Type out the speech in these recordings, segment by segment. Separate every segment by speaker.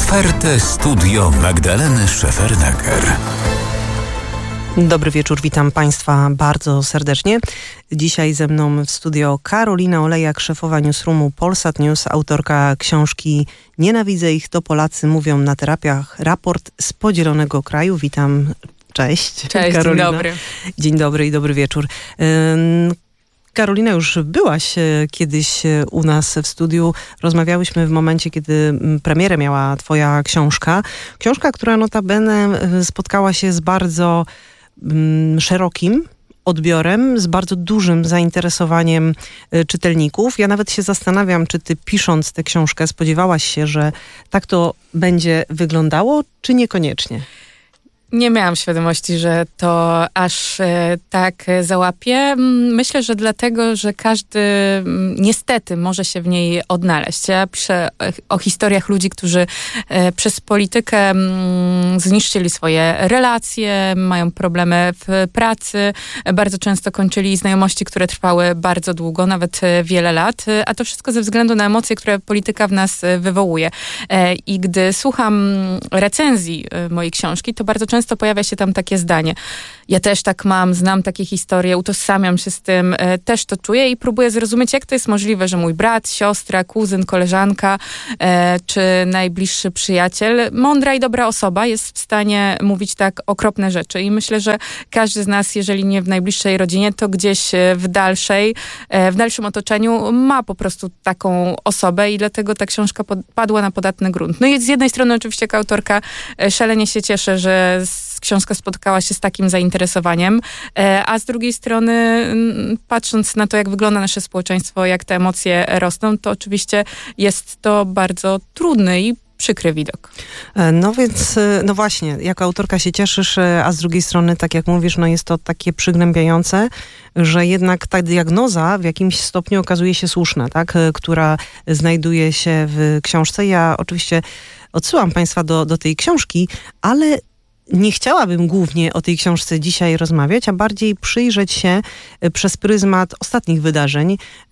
Speaker 1: Ofertę Studio Magdaleny Szefernaker.
Speaker 2: Dobry wieczór, witam Państwa bardzo serdecznie. Dzisiaj ze mną w studio Karolina Olejak, szefowa newsroomu Polsat News, autorka książki "Nienawidzę ich, to Polacy mówią na terapiach. Raport z podzielonego kraju". Witam, cześć.
Speaker 3: Cześć,
Speaker 2: Karolina.
Speaker 3: dzień dobry.
Speaker 2: Dzień dobry i dobry wieczór. Karolina, już byłaś kiedyś u nas w studiu. Rozmawiałyśmy w momencie, kiedy premierę miała twoja książka. Książka, która notabene spotkała się z bardzo szerokim odbiorem, z bardzo dużym zainteresowaniem czytelników. Ja nawet się zastanawiam, czy ty, pisząc tę książkę, spodziewałaś się, że tak to będzie wyglądało, czy niekoniecznie?
Speaker 3: Nie miałam świadomości, że to aż tak załapie. Myślę, że dlatego, że każdy niestety może się w niej odnaleźć. Ja piszę o historiach ludzi, którzy przez politykę zniszczyli swoje relacje, mają problemy w pracy, bardzo często kończyli znajomości, które trwały bardzo długo, nawet wiele lat, a to wszystko ze względu na emocje, które polityka w nas wywołuje. I gdy słucham recenzji mojej książki, to bardzo często pojawia się tam takie zdanie: ja też tak mam, znam takie historie, utożsamiam się z tym, też to czuję i próbuję zrozumieć, jak to jest możliwe, że mój brat, siostra, kuzyn, koleżanka czy najbliższy przyjaciel, mądra i dobra osoba, jest w stanie mówić tak okropne rzeczy. I myślę, że każdy z nas, jeżeli nie w najbliższej rodzinie, to gdzieś w dalszym otoczeniu ma po prostu taką osobę i dlatego ta książka padła na podatny grunt. No i z jednej strony oczywiście jako autorka szalenie się cieszę, że książka spotkała się z takim zainteresowaniem, a z drugiej strony, patrząc na to, jak wygląda nasze społeczeństwo, jak te emocje rosną, to oczywiście jest to bardzo trudny i przykry widok.
Speaker 2: No więc, no właśnie, jako autorka się cieszysz, a z drugiej strony, tak jak mówisz, no jest to takie przygnębiające, że jednak ta diagnoza w jakimś stopniu okazuje się słuszna, tak, która znajduje się w książce. Ja oczywiście odsyłam Państwa do tej książki, ale nie chciałabym głównie o tej książce dzisiaj rozmawiać, a bardziej przyjrzeć się przez pryzmat ostatnich wydarzeń,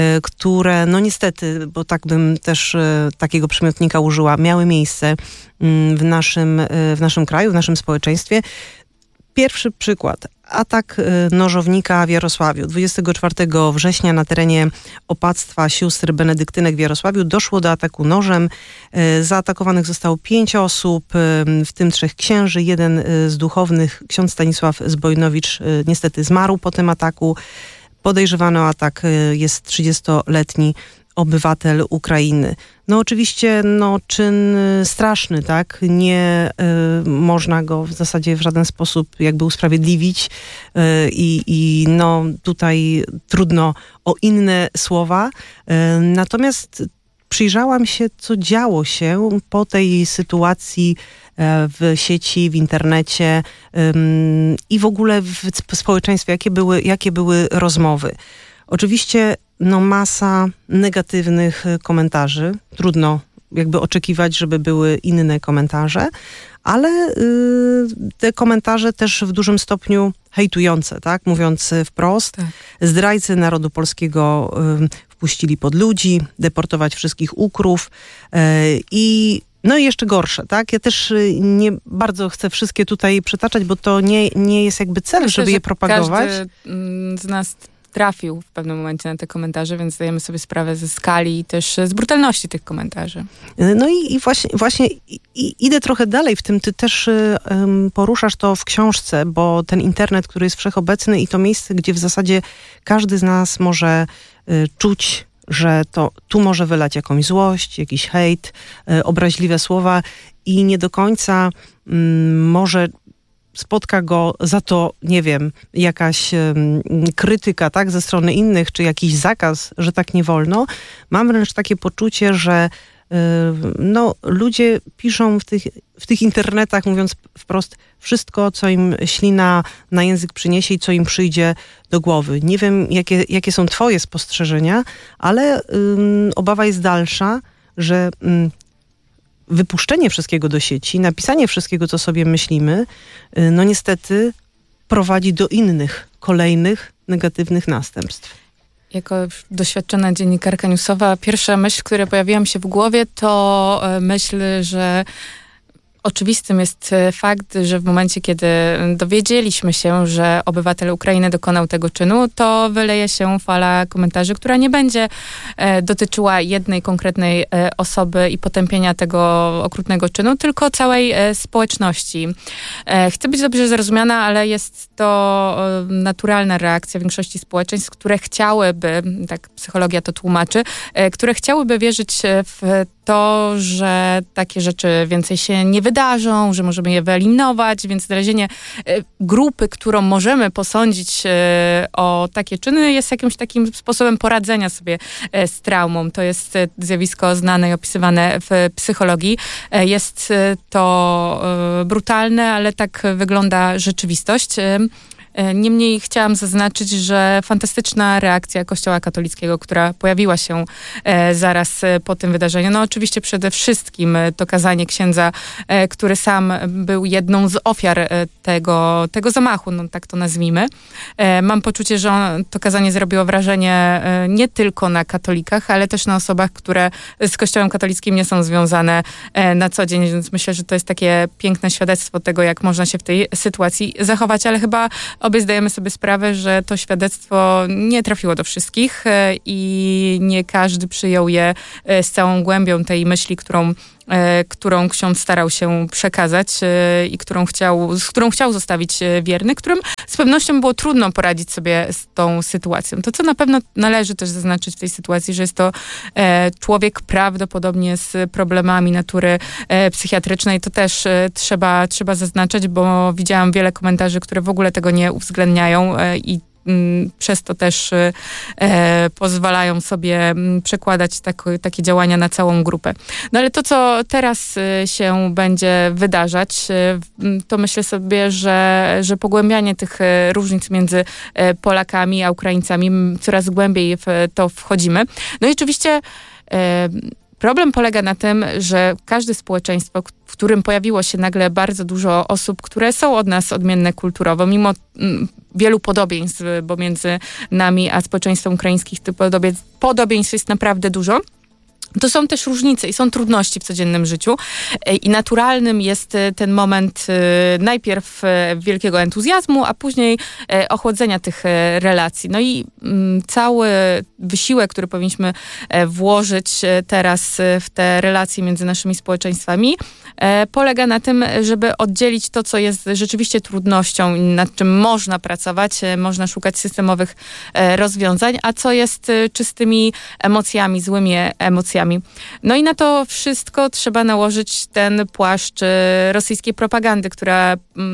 Speaker 2: które, no niestety, bo tak bym też takiego przymiotnika użyła, miały miejsce w naszym kraju, w naszym społeczeństwie. Pierwszy przykład. Atak nożownika w Jarosławiu. 24 września na terenie opactwa sióstr benedyktynek w Jarosławiu doszło do ataku nożem. Zaatakowanych zostało 5 osób, w tym 3 księży. Jeden z duchownych, ksiądz Stanisław Zbojnowicz, niestety zmarł po tym ataku. Podejrzewany o atak jest 30-letni obywatel Ukrainy. No oczywiście, no czyn straszny, tak? Nie można go w zasadzie w żaden sposób jakby usprawiedliwić i no tutaj trudno o inne słowa. Natomiast przyjrzałam się, co działo się po tej sytuacji w sieci, w internecie i w ogóle w społeczeństwie, jakie były rozmowy. Oczywiście no masa negatywnych komentarzy. Trudno jakby oczekiwać, żeby były inne komentarze, ale te komentarze też w dużym stopniu hejtujące, tak? Mówiąc wprost, tak. Zdrajcy narodu polskiego wpuścili pod ludzi, deportować wszystkich ukrów i no i jeszcze gorsze, tak? Ja też nie bardzo chcę wszystkie tutaj przytaczać, bo to nie jest jakby cel, myślę, żeby je propagować.
Speaker 3: Każdy z nas trafił w pewnym momencie na te komentarze, więc zdajemy sobie sprawę ze skali i też z brutalności tych komentarzy.
Speaker 2: No i właśnie idę trochę dalej w tym. Ty też poruszasz to w książce, bo ten internet, który jest wszechobecny i to miejsce, gdzie w zasadzie każdy z nas może czuć, że to tu może wylać jakąś złość, jakiś hejt, obraźliwe słowa i nie do końca może spotka go za to, nie wiem, jakaś krytyka, tak, ze strony innych, czy jakiś zakaz, że tak nie wolno. Mam wręcz takie poczucie, że no, ludzie piszą w tych internetach, mówiąc wprost, wszystko, co im ślina na język przyniesie i co im przyjdzie do głowy. Nie wiem, jakie są twoje spostrzeżenia, ale obawa jest dalsza, że wypuszczenie wszystkiego do sieci, napisanie wszystkiego, co sobie myślimy, no niestety prowadzi do innych, kolejnych negatywnych następstw.
Speaker 3: Jako doświadczona dziennikarka newsowa, pierwsza myśl, która pojawiła mi się w głowie, to myśl, że Oczywistym jest fakt, że w momencie, kiedy dowiedzieliśmy się, że obywatel Ukrainy dokonał tego czynu, to wyleje się fala komentarzy, która nie będzie dotyczyła jednej konkretnej osoby i potępienia tego okrutnego czynu, tylko całej społeczności. Chcę być dobrze zrozumiana, ale jest to naturalna reakcja większości społeczeństw, które chciałyby, tak psychologia to tłumaczy, które chciałyby wierzyć w to, że takie rzeczy więcej się nie wydarzą, że możemy je wyeliminować, więc znalezienie grupy, którą możemy posądzić o takie czyny, jest jakimś takim sposobem poradzenia sobie z traumą. To jest zjawisko znane i opisywane w psychologii. Jest to brutalne, ale tak wygląda rzeczywistość. Niemniej chciałam zaznaczyć, że fantastyczna reakcja Kościoła katolickiego, która pojawiła się zaraz po tym wydarzeniu. No oczywiście przede wszystkim to kazanie księdza, który sam był jedną z ofiar tego zamachu, no tak to nazwijmy. Mam poczucie, że to kazanie zrobiło wrażenie nie tylko na katolikach, ale też na osobach, które z Kościołem katolickim nie są związane na co dzień, więc myślę, że to jest takie piękne świadectwo tego, jak można się w tej sytuacji zachować, ale chyba obie zdajemy sobie sprawę, że to świadectwo nie trafiło do wszystkich i nie każdy przyjął je z całą głębią tej myśli, którą ksiądz starał się przekazać i z którą chciał zostawić wierny, którym z pewnością było trudno poradzić sobie z tą sytuacją. To, co na pewno należy też zaznaczyć w tej sytuacji, że jest to człowiek prawdopodobnie z problemami natury psychiatrycznej. To też trzeba zaznaczać, bo widziałam wiele komentarzy, które w ogóle tego nie uwzględniają i przez to też pozwalają sobie przekładać takie działania na całą grupę. No ale to, co teraz się będzie wydarzać, to myślę sobie, że pogłębianie tych różnic między Polakami a Ukraińcami, coraz głębiej w to wchodzimy. No i oczywiście problem polega na tym, że każde społeczeństwo, w którym pojawiło się nagle bardzo dużo osób, które są od nas odmienne kulturowo, mimo wielu podobieństw, bo między nami a społeczeństwem ukraińskim tych podobieństw jest naprawdę dużo. To są też różnice i są trudności w codziennym życiu i naturalnym jest ten moment najpierw wielkiego entuzjazmu, a później ochłodzenia tych relacji. No i cały wysiłek, który powinniśmy włożyć teraz w te relacje między naszymi społeczeństwami, polega na tym, żeby oddzielić to, co jest rzeczywiście trudnością i nad czym można pracować, można szukać systemowych rozwiązań, a co jest czystymi emocjami, złymi emocjami. No i na to wszystko trzeba nałożyć ten płaszcz rosyjskiej propagandy, która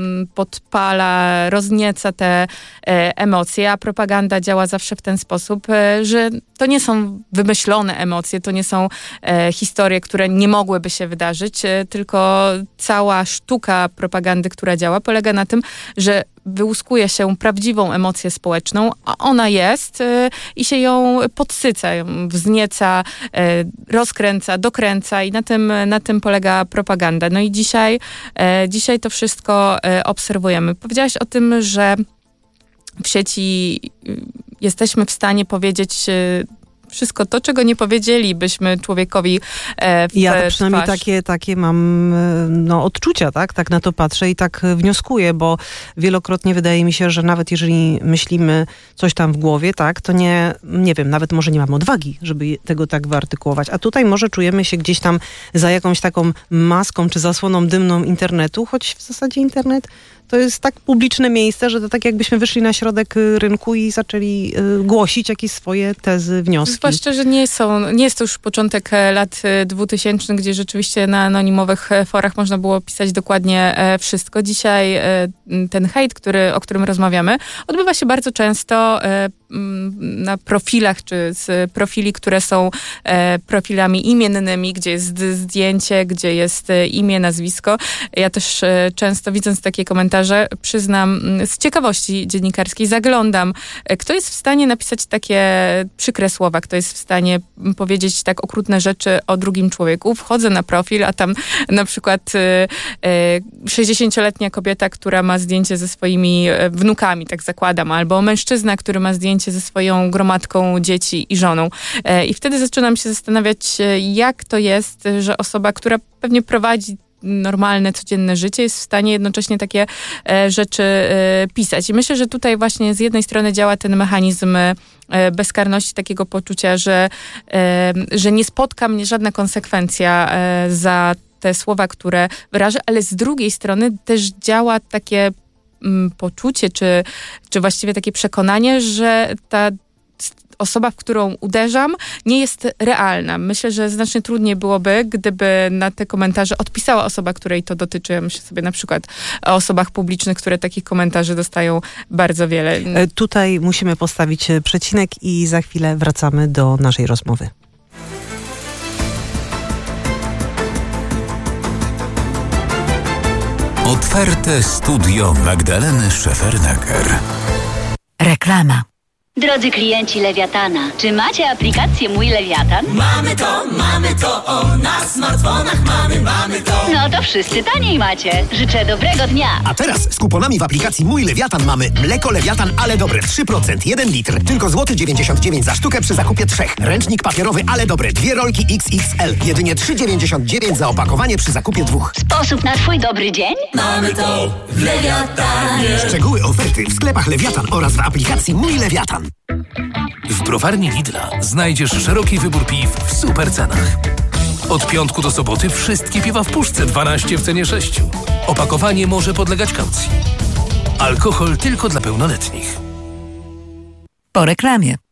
Speaker 3: podpala, roznieca te emocje, a propaganda działa zawsze w ten sposób, że to nie są wymyślone emocje, to nie są historie, które nie mogłyby się wydarzyć, tylko cała sztuka propagandy, która działa, polega na tym, że wyłuskuje się prawdziwą emocję społeczną, a ona jest i się ją podsyca, ją wznieca, rozkręca, dokręca i na tym polega propaganda. No i dzisiaj to wszystko obserwujemy. Powiedziałaś o tym, że w sieci jesteśmy w stanie powiedzieć wszystko to, czego nie powiedzielibyśmy człowiekowi w
Speaker 2: Ja przynajmniej
Speaker 3: twarz.
Speaker 2: takie mam odczucia, tak na to patrzę i tak wnioskuję, bo wielokrotnie wydaje mi się, że nawet jeżeli myślimy coś tam w głowie, tak, to nie wiem, nawet może nie mamy odwagi, żeby tego tak wyartykułować. A tutaj może czujemy się gdzieś tam za jakąś taką maską czy zasłoną dymną internetu, choć w zasadzie internet to jest tak publiczne miejsce, że to tak jakbyśmy wyszli na środek rynku i zaczęli głosić jakieś swoje tezy, wnioski.
Speaker 3: Zwłaszcza, że nie jest to już początek lat 2000, gdzie rzeczywiście na anonimowych forach można było pisać dokładnie wszystko. Dzisiaj ten hejt, o którym rozmawiamy, odbywa się bardzo często na profilach, czy z profili, które są profilami imiennymi, gdzie jest zdjęcie, gdzie jest imię, nazwisko. Ja też często, widząc takie komentarze, przyznam, z ciekawości dziennikarskiej zaglądam, kto jest w stanie napisać takie przykre słowa, kto jest w stanie powiedzieć tak okrutne rzeczy o drugim człowieku. Wchodzę na profil, a tam na przykład 60-letnia kobieta, która ma zdjęcie ze swoimi wnukami, tak zakładam, albo mężczyzna, który ma zdjęcie ze swoją gromadką dzieci i żoną. I wtedy zaczynam się zastanawiać, jak to jest, że osoba, która pewnie prowadzi normalne, codzienne życie, jest w stanie jednocześnie takie rzeczy pisać. I myślę, że tutaj właśnie z jednej strony działa ten mechanizm bezkarności, takiego poczucia, że nie spotka mnie żadna konsekwencja za te słowa, które wyrażę, ale z drugiej strony też działa takie poczucie, czy właściwie takie przekonanie, że ta osoba, w którą uderzam, nie jest realna. Myślę, że znacznie trudniej byłoby, gdyby na te komentarze odpisała osoba, której to dotyczy. Ja myślę sobie na przykład o osobach publicznych, które takich komentarzy dostają bardzo wiele.
Speaker 2: Tutaj musimy postawić przecinek i za chwilę wracamy do naszej rozmowy.
Speaker 1: Otwarte studio Magdaleny Szefernaker.
Speaker 4: Reklama.
Speaker 5: Drodzy klienci Lewiatana, czy macie aplikację Mój Lewiatan?
Speaker 6: Mamy to, na smartfonach mamy to.
Speaker 5: No to wszyscy taniej macie. Życzę dobrego dnia.
Speaker 7: A teraz z kuponami w aplikacji Mój Lewiatan mamy mleko Lewiatan, ale dobre 3%, 1 litr. Tylko złoty 99 za sztukę przy zakupie 3. Ręcznik papierowy, ale dobre 2 rolki XXL. Jedynie 3,99 za opakowanie przy zakupie 2.
Speaker 5: Sposób na twój dobry dzień?
Speaker 6: Mamy to w Lewiatanie.
Speaker 7: Szczegóły oferty w sklepach Lewiatan oraz w aplikacji Mój Lewiatan.
Speaker 8: W browarni Lidla znajdziesz szeroki wybór piw w super cenach. Od piątku do soboty wszystkie piwa w puszce 12 w cenie 6. Opakowanie może podlegać kaucji. Alkohol tylko dla pełnoletnich.
Speaker 4: Po reklamie.